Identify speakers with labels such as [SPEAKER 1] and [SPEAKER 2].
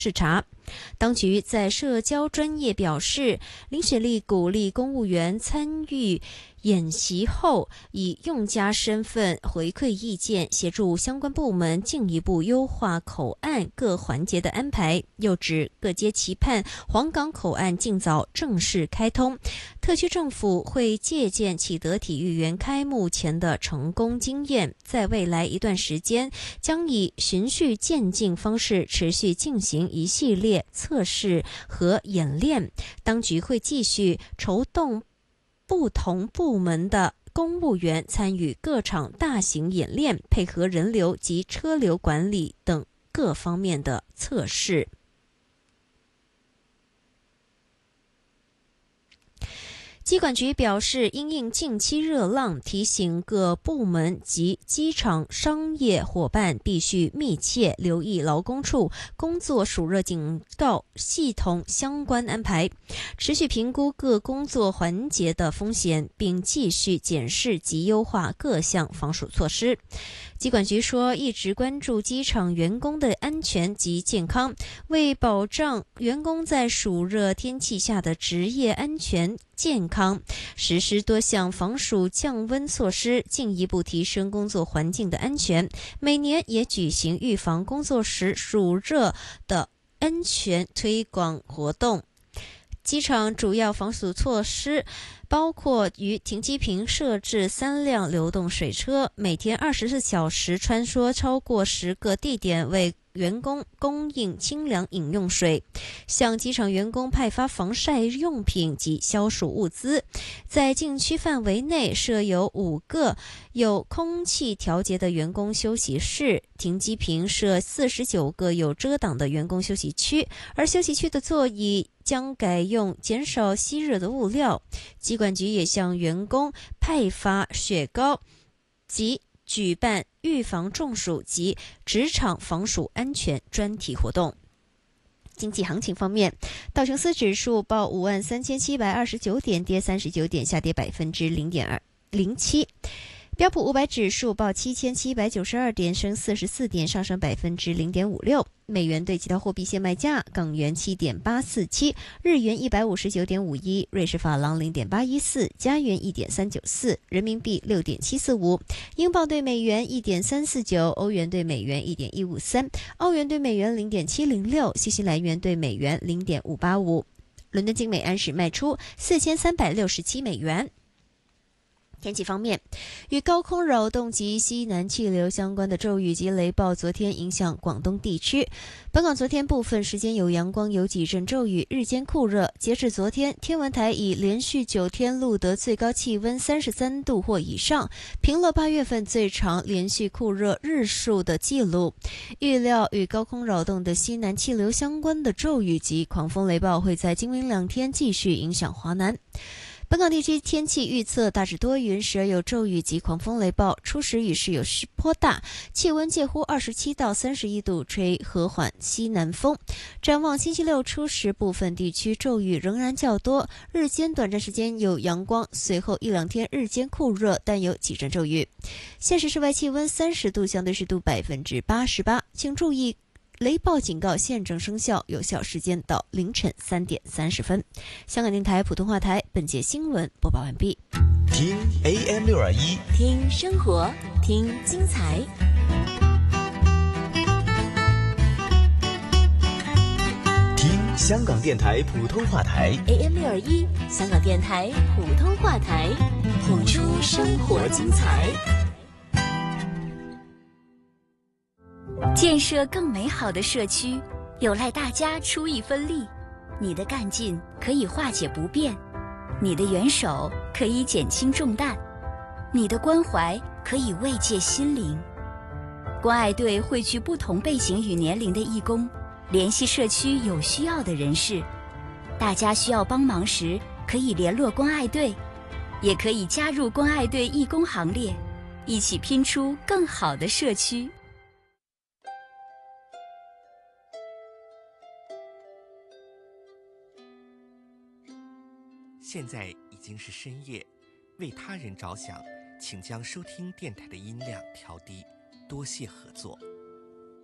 [SPEAKER 1] 视察。当局在社交专业表示，林雪莉鼓励公务员参与演习后，以用家身份回馈意见，协助相关部门进一步优化口岸各环节的安排。又指各界期盼黄港口岸尽早正式开通，特区政府会借鉴启德体育园开幕前的成功经验，在未来一段时间将以循序渐进方式持续进行一系列测试和演练。当局会继续筹动不同部门的公务员参与各场大型演练，配合人流及车流管理等各方面的测试。机管局表示，因应近期热浪，提醒各部门及机场商业伙伴必须密切留意劳工处工作暑热警告系统相关安排，持续评估各工作环节的风险，并继续检视及优化各项防暑措施。机管局说，一直关注机场员工的安全及健康，为保障员工在暑热天气下的职业安全健康，实施多项防暑降温措施，进一步提升工作环境的安全。每年也举行预防工作时暑热的安全推广活动。机场主要防暑措施包括于停机坪设置3辆流动水车，每天24小时穿梭超过10个地点，为员工供应清凉饮用水，向机场员工派发防晒用品及消暑物资。在禁区范围内设有5个有空气调节的员工休息室，停机坪设49个有遮挡的员工休息区，而休息区的座椅将改用减少吸热的物料。机管局也向员工派发雪糕及举办预防中暑及职场防暑安全专题活动。经济行情方面，道琼斯指数报53729点，跌39点，下跌0.07%。标普500指数报7792点，升44点，上升0.56%。美元对其他货币现卖价：港元7.847，日元159.51，瑞士法郎0.814，加元1.394，人民币6.745，英镑对美元1.349，欧元对美元1.153，澳元对美元0.706，新西兰元对美元0.585。伦敦金每安士卖出4367美元。天气方面，与高空扰动及西南气流相关的骤雨及雷暴昨天影响广东地区。本港昨天部分时间有阳光，有几阵骤雨，日间酷热。截至昨天，天文台已连续9天录得最高气温33度或以上，平了8月份最长连续酷热日数的记录。预料与高空扰动的西南气流相关的骤雨及狂风雷暴会在今明2天继续影响华南。本港地区天气预测大致多云，时而有骤雨及狂风雷暴，初时雨势有时颇大，气温介乎27到31度，吹和缓西南风。展望星期六初时，部分地区骤雨仍然较多，日间短暂时间有阳光，随后1-2天日间酷热，但有几阵骤雨。现时室外气温30度，相对湿度88%，请注意雷暴警告现正生效，有效时间到凌晨3点30分。香港电台普通话台本节新闻播报完毕。
[SPEAKER 2] 听 AM621，
[SPEAKER 3] 听生活，听精彩。
[SPEAKER 2] 听香港电台普通话台
[SPEAKER 3] AM621，香港电台普通话台，谱出生活精彩。建设更美好的社区，有赖大家出一分力。你的干劲可以化解不便，你的援手可以减轻重担，你的关怀可以慰藉心灵。关爱队汇聚不同背景与年龄的义工，联系社区有需要的人士。大家需要帮忙时，可以联络关爱队，也可以加入关爱队义工行列，一起拼出更好的社区。
[SPEAKER 4] 现在已经是深夜，为他人着想，请将收听电台的音量调低，多谢合作。